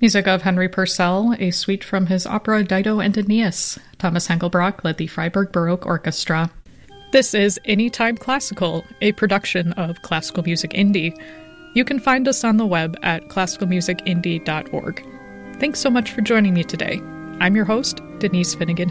Music of Henry Purcell, a suite from his opera Dido and Aeneas. Thomas Hengelbrock led the Freiburg Baroque Orchestra. This is Anytime Classical, a production of Classical Music Indie. You can find us on the web at classicalmusicindie.org. Thanks so much for joining me today. I'm your host, Denise Finnegan